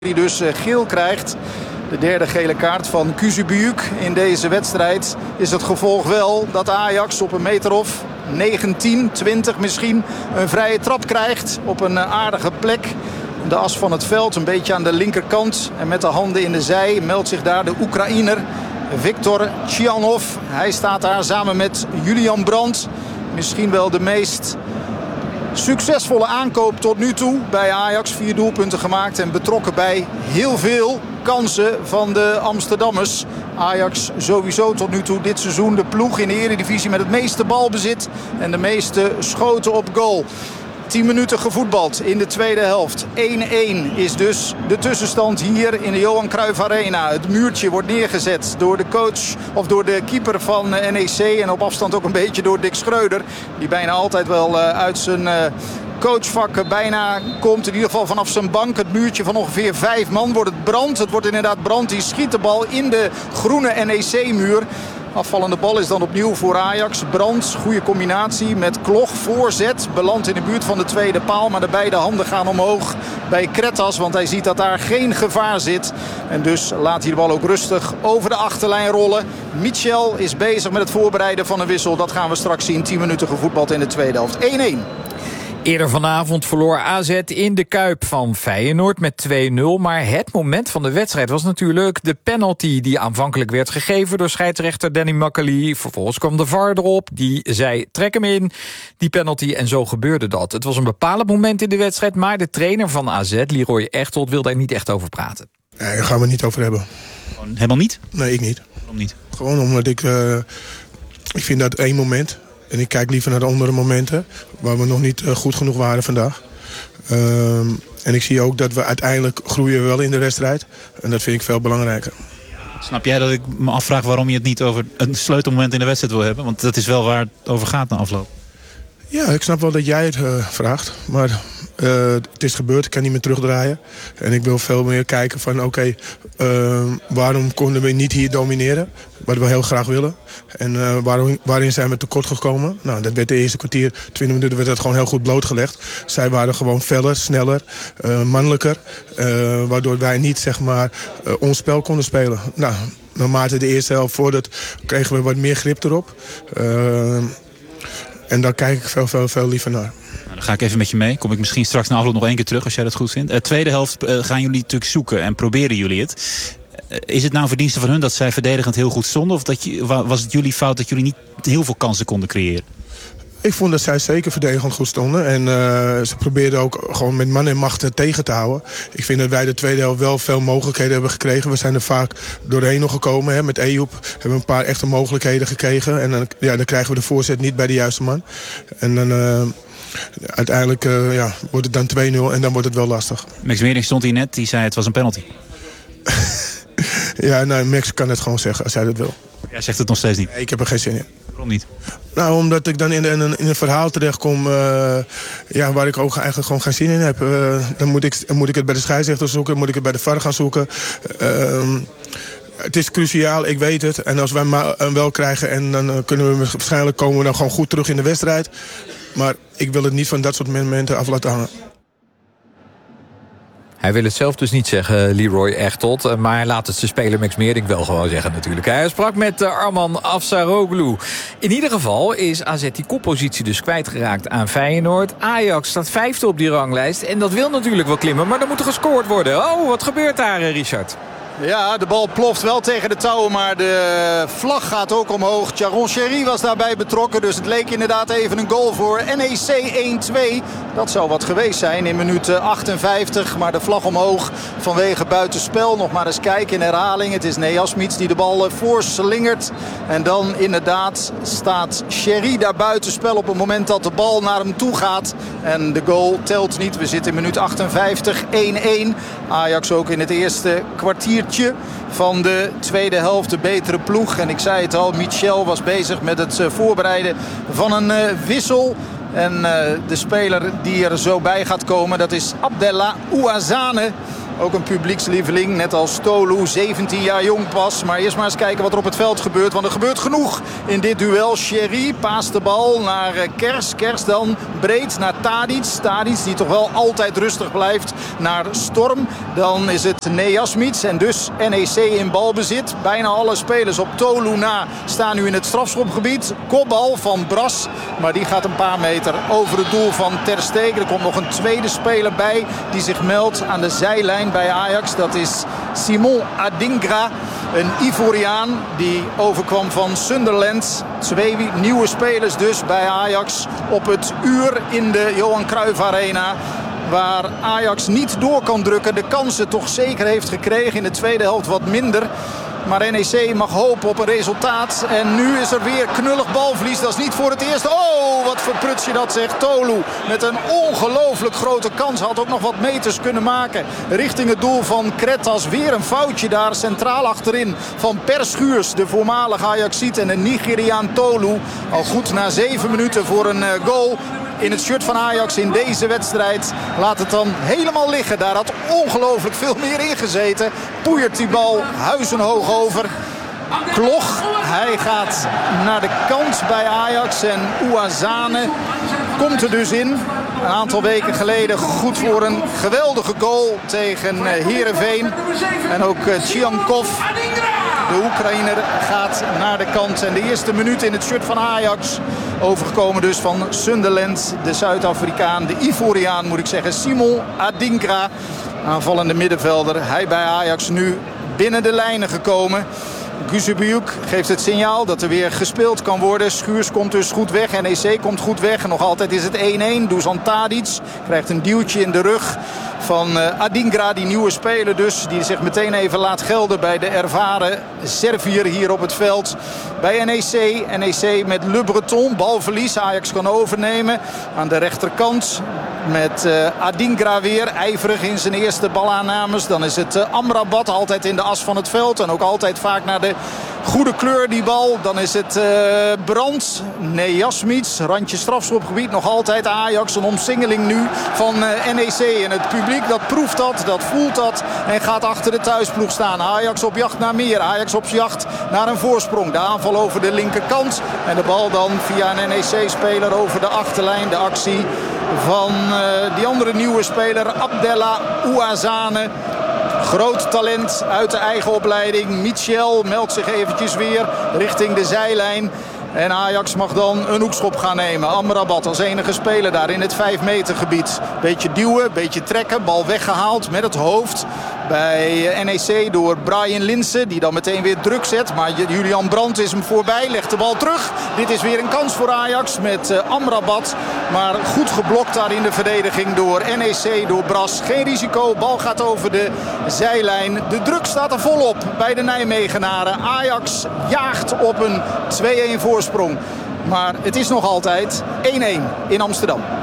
Die dus geel krijgt. De derde gele kaart van Kuzubujuk in deze wedstrijd is het gevolg wel dat Ajax op een meter of 19, 20 misschien een vrije trap krijgt op een aardige plek. De as van het veld, een beetje aan de linkerkant. En met de handen in de zij meldt zich daar de Oekraïner Viktor Tchianov. Hij staat daar samen met Julian Brandt. Misschien wel de meest succesvolle aankoop tot nu toe bij Ajax. 4 doelpunten gemaakt en betrokken bij heel veel kansen van de Amsterdammers. Ajax sowieso tot nu toe dit seizoen de ploeg in de Eredivisie met het meeste balbezit en de meeste schoten op goal. 10 minuten gevoetbald in de tweede helft. 1-1 is dus de tussenstand hier in de Johan Cruijff Arena. Het muurtje wordt neergezet door de coach of door de keeper van NEC. En op afstand ook een beetje door Dick Schreuder. Die bijna altijd wel uit zijn coachvak bijna komt. In ieder geval vanaf zijn bank. Het muurtje van ongeveer 5 man wordt het Brandt. Het wordt inderdaad Brandt. Die schiet de bal in de groene NEC-muur. Afvallende bal is dan opnieuw voor Ajax. Brandt, goede combinatie met Klok. Voorzet, belandt in de buurt van de tweede paal. Maar de beide handen gaan omhoog bij Kretas. Want hij ziet dat daar geen gevaar zit. En dus laat hij de bal ook rustig over de achterlijn rollen. Michel is bezig met het voorbereiden van een wissel. Dat gaan we straks zien. 10 minuten gevoetbald in de tweede helft. 1-1. Eerder vanavond verloor AZ in de Kuip van Feyenoord met 2-0. Maar het moment van de wedstrijd was natuurlijk de penalty die aanvankelijk werd gegeven door scheidsrechter Danny Makkely. Vervolgens kwam de VAR erop. Die zei, trek hem in, die penalty. En zo gebeurde dat. Het was een bepalend moment in de wedstrijd. Maar de trainer van AZ, Leroy Echtold, wilde er niet echt over praten. Nee, daar gaan we het niet over hebben. Helemaal niet? Nee, ik niet. Waarom niet? Gewoon omdat ik vind dat één moment. En ik kijk liever naar de andere momenten waar we nog niet goed genoeg waren vandaag. En ik zie ook dat we uiteindelijk groeien wel in de wedstrijd. En dat vind ik veel belangrijker. Snap jij dat ik me afvraag waarom je het niet over een sleutelmoment in de wedstrijd wil hebben? Want dat is wel waar het over gaat na afloop. Ja, ik snap wel dat jij het vraagt. Maar het is gebeurd, ik kan niet meer terugdraaien. En ik wil veel meer kijken van oké, waarom konden we niet hier domineren? Wat we heel graag willen. En waarin zijn we tekort gekomen? Nou, dat werd de eerste kwartier, 20 minuten werd dat gewoon heel goed blootgelegd. Zij waren gewoon feller, sneller, mannelijker. Waardoor wij niet zeg maar ons spel konden spelen. Nou, naarmate de eerste helft voordat kregen we wat meer grip erop. En daar kijk ik veel liever naar. Nou, dan ga ik even met je mee. Kom ik misschien straks na afloop nog 1 keer terug als jij dat goed vindt. Tweede helft gaan jullie natuurlijk zoeken en proberen jullie het. Is het nou verdienste van hun dat zij verdedigend heel goed stonden? Of was het jullie fout dat jullie niet heel veel kansen konden creëren? Ik vond dat zij zeker verdedigend goed stonden. En ze probeerden ook gewoon met man en macht tegen te houden. Ik vind dat wij de tweede helft wel veel mogelijkheden hebben gekregen. We zijn er vaak doorheen nog gekomen. Hè. Met Ejoep hebben we een paar echte mogelijkheden gekregen. En dan krijgen we de voorzet niet bij de juiste man. En dan uiteindelijk wordt het dan 2-0 en dan wordt het wel lastig. Max Meering stond hier net, die zei het was een penalty. Ja, nou, Max kan het gewoon zeggen als hij dat wil. Jij zegt het nog steeds niet. Nee, ik heb er geen zin in. Waarom niet? Nou, omdat ik dan in een verhaal terechtkom waar ik ook eigenlijk gewoon geen zin in heb. Dan moet ik het bij de scheidsrechter zoeken, moet ik het bij de VAR gaan zoeken. Het is cruciaal, ik weet het. En als wij hem wel krijgen, en dan kunnen we waarschijnlijk komen we dan gewoon goed terug in de wedstrijd. Maar ik wil het niet van dat soort momenten af laten hangen. Hij wil het zelf dus niet zeggen, Leroy Echtold. Maar hij laat het zijn speler Max Meering wel gewoon zeggen natuurlijk. Hij sprak met Arman Afsaroglu. In ieder geval is AZ die koppositie dus kwijtgeraakt aan Feyenoord. Ajax staat 5e op die ranglijst. En dat wil natuurlijk wel klimmen, maar er moet er gescoord worden. Oh, wat gebeurt daar, Richard? Ja, de bal ploft wel tegen de touwen, maar de vlag gaat ook omhoog. Tjaron Sherry was daarbij betrokken, dus het leek inderdaad even een goal voor NEC 1-2. Dat zou wat geweest zijn in minuut 58, maar de vlag omhoog vanwege buitenspel. Nog maar eens kijken in herhaling. Het is Nejasmits die de bal voorslingert. En dan inderdaad staat Sherry daar buitenspel op het moment dat de bal naar hem toe gaat. En de goal telt niet. We zitten in minuut 58, 1-1. Ajax ook in het eerste kwartiertje van de tweede helft de betere ploeg. En ik zei het al, Michel was bezig met het voorbereiden van een wissel. En de speler die er zo bij gaat komen, dat is Abdellah Ouazzane. Ook een publiekslieveling, net als Tolu, 17 jaar jong pas. Maar eerst maar eens kijken wat er op het veld gebeurt. Want er gebeurt genoeg in dit duel. Sherry paast de bal naar Kers. Kers dan breed naar Tadic. Tadic die toch wel altijd rustig blijft naar Storm. Dan is het Nejasmic en dus NEC in balbezit. Bijna alle spelers op Tolu na staan nu in het strafschopgebied. Kopbal van Bras, maar die gaat een paar meter over het doel van Ter Stegen. Er komt nog een tweede speler bij die zich meldt aan de zijlijn bij Ajax. Dat is Simon Adingra, een Ivoriaan die overkwam van Sunderland. 2 nieuwe spelers dus bij Ajax op het uur in de Johan Cruijff Arena. Waar Ajax niet door kan drukken. De kansen toch zeker heeft gekregen. In de tweede helft wat minder. Maar NEC mag hopen op een resultaat. En nu is er weer knullig balverlies. Dat is niet voor het eerst. Oh, wat verpruts je dat zegt. Tolu met een ongelooflijk grote kans. Had ook nog wat meters kunnen maken. Richting het doel van Kretas. Weer een foutje daar centraal achterin. Van Per Schuurs, de voormalige Ajaxiet. En de Nigeriaan Tolu. Al goed na 7 minuten voor een goal. In het shirt van Ajax in deze wedstrijd. Laat het dan helemaal liggen. Daar had ongelooflijk veel meer in gezeten. Poeiert die bal huizenhoog over. Klog, hij gaat naar de kant bij Ajax. En Ouazane komt er dus in. Een aantal weken geleden goed voor een geweldige goal tegen Heerenveen. En ook Tjankov, de Oekraïner, gaat naar de kant. En de eerste minuut in het shirt van Ajax. Overgekomen dus van Sunderland. De Zuid-Afrikaan, de Ivoriaan moet ik zeggen. Simon Adingra, aanvallende middenvelder. Hij bij Ajax nu binnen de lijnen gekomen. Guzebujuk geeft het signaal dat er weer gespeeld kan worden. Schuurs komt dus goed weg. NEC komt goed weg. En nog altijd is het 1-1. Dusan Tadic krijgt een duwtje in de rug van Adingra, die nieuwe speler dus. Die zich meteen even laat gelden bij de ervaren Servier hier op het veld. Bij NEC. NEC met Le Breton. Balverlies. Ajax kan overnemen aan de rechterkant. Met Adingra weer ijverig in zijn eerste balaannames. Dan is het Amrabat altijd in de as van het veld. En ook altijd vaak naar de goede kleur die bal. Dan is het Brandt. Nejasmic. Randje strafschopgebied. Nog altijd Ajax. Een omsingeling nu van NEC. En het publiek dat proeft dat voelt dat. En gaat achter de thuisploeg staan. Ajax op jacht naar meer. Ajax op jacht naar een voorsprong. De aanval over de linkerkant. En de bal dan via een NEC-speler over de achterlijn. De actie van die andere nieuwe speler, Abdella Ouazane. Groot talent uit de eigen opleiding. Michel meldt zich eventjes weer richting de zijlijn. En Ajax mag dan een hoekschop gaan nemen. Amrabat als enige speler daar in het 5 meter gebied. Beetje duwen, beetje trekken. Bal weggehaald met het hoofd bij NEC door Brian Linssen. Die dan meteen weer druk zet. Maar Julian Brandt is hem voorbij. Legt de bal terug. Dit is weer een kans voor Ajax met Amrabat. Maar goed geblokt daar in de verdediging door NEC, door Bras. Geen risico. Bal gaat over de zijlijn. De druk staat er volop bij de Nijmegenaren. Ajax jaagt op een 2-1 voorsprong. Maar het is nog altijd 1-1 in Amsterdam.